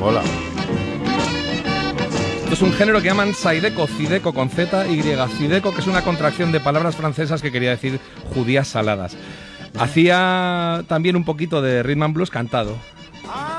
Hola. Esto es un género que llaman Zydeco, Zydeco con Z, Y, Zydeco, que es una contracción de palabras francesas que quería decir judías saladas. Hacía también un poquito de rhythm and blues cantado.